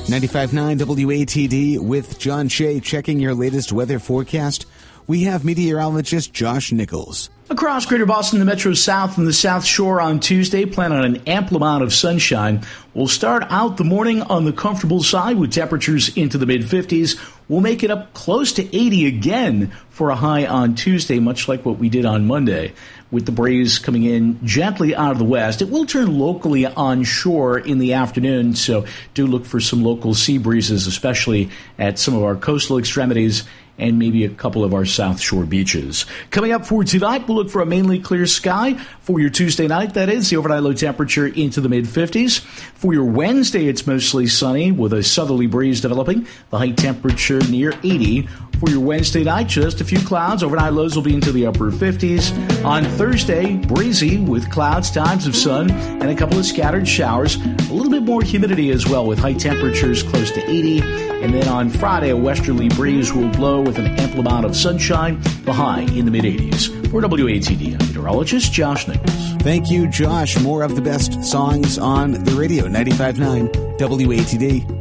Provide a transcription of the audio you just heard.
95.9 WATD with John Shea checking your latest weather forecast. We have meteorologist Josh Nichols. Across Greater Boston, the Metro South and the South Shore on Tuesday, plan on an ample amount of sunshine. We'll start out the morning on the comfortable side with temperatures into the mid-50s. We'll make it up close to 80 again for a high on Tuesday, much like what we did on Monday. With the breeze coming in gently out of the west, it will turn locally onshore in the afternoon, so do look for some local sea breezes, especially at some of our coastal extremities and maybe a couple of our South Shore beaches. Coming up for tonight, we'll look for a mainly clear sky for your Tuesday night. That is, the overnight low temperature into the mid-50s. For your Wednesday, it's mostly sunny with a southerly breeze developing. The high temperature near 80. For your Wednesday night, just a few clouds. Overnight lows will be into the upper 50s. On Thursday, breezy with clouds, times of sun, and a couple of scattered showers. A little bit more humidity as well with high temperatures close to 80. And then on Friday, a westerly breeze will blow with an ample amount of sunshine, the high in the mid-80s. For WATD, I'm meteorologist Josh Nichols. Thank you, Josh. More of the best songs on the radio, 95.9 WATD.